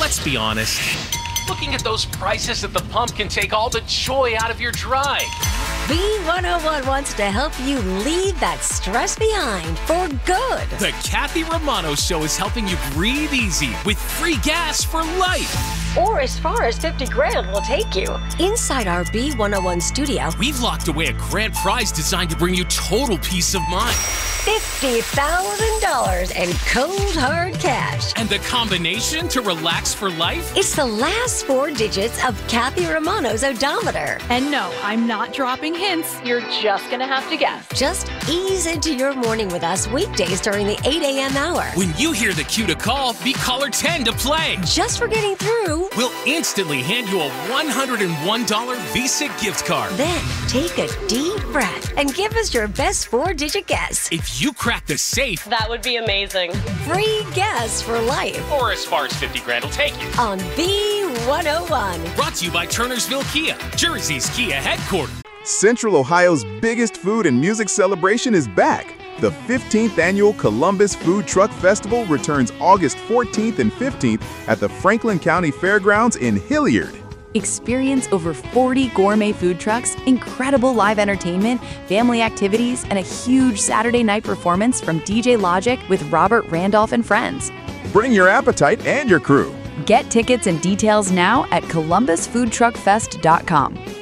let's be honest. Looking at those prices at the pump can take all the joy out of your drive. B101 wants to help you leave that stress behind for good. The Kathy Romano Show is helping you breathe easy with free gas for life. Or as far as 50 grand will take you. Inside our B101 studio, we've locked away a grand prize designed to bring you total peace of mind. $50,000 in cold hard cash. And the combination to relax for life? It's the last 4 digits of Kathy Romano's odometer. And no, I'm not dropping hints. You're just gonna have to guess. Just ease into your morning with us weekdays during the 8 a.m. hour. When you hear the cue to call, be caller 10 to play. Just for getting through, we'll instantly hand you a $101 Visa gift card. Then take a deep breath and give us your best 4-digit guess. If you crack the safe, that would be amazing. Free gas for life. Or as far as 50 grand will take you. On B101. Brought to you by Turnersville Kia, Jersey's Kia headquarters. Central Ohio's biggest food and music celebration is back. The 15th annual Columbus Food Truck Festival returns August 14th and 15th at the Franklin County Fairgrounds in Hilliard. Experience over 40 gourmet food trucks, incredible live entertainment, family activities, and a huge Saturday night performance from DJ Logic with Robert Randolph and friends. Bring your appetite and your crew. Get tickets and details now at columbusfoodtruckfest.com.